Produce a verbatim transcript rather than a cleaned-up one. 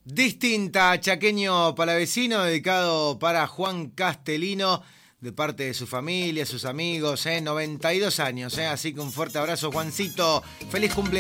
Distinta, chaqueño palavecino, dedicado para Juan Castellino, de parte de su familia, sus amigos, ¿eh? noventa y dos años, ¿eh? Así que un fuerte abrazo, Juancito. Feliz cumpleaños.